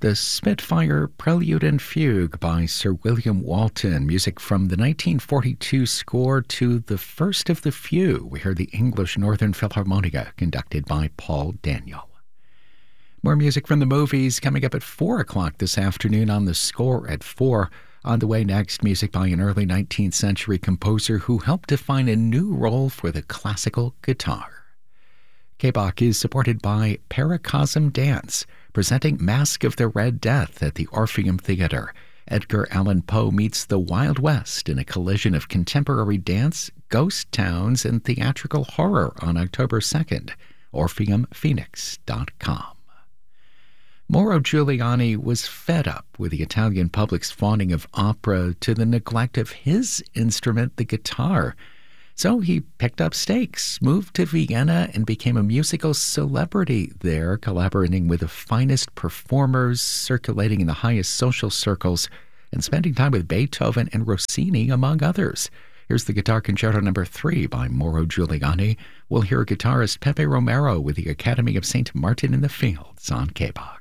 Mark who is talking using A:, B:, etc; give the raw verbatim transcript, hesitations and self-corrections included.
A: the Spitfire Prelude and Fugue by Sir William Walton, music from the nineteen forty-two score to The First of the Few. We heard the English Northern Philharmonica, conducted by Paul Daniel. More music from the movies coming up at four o'clock this afternoon on The Score at four. On the way next, music by an early nineteenth century composer who helped define a new role for the classical guitar. K B O C is supported by Paracosm Dance, presenting Masque of the Red Death at the Orpheum Theater. Edgar Allan Poe meets the Wild West in a collision of contemporary dance, ghost towns, and theatrical horror on October second. orpheum phoenix dot com. Mauro Giuliani was fed up with the Italian public's fawning of opera to the neglect of his instrument, the guitar. So he picked up stakes, moved to Vienna, and became a musical celebrity there, collaborating with the finest performers, circulating in the highest social circles, and spending time with Beethoven and Rossini, among others. Here's the Guitar Concerto number three by Mauro Giuliani. We'll hear guitarist Pepe Romero with the Academy of Saint Martin in the Fields on K B O C.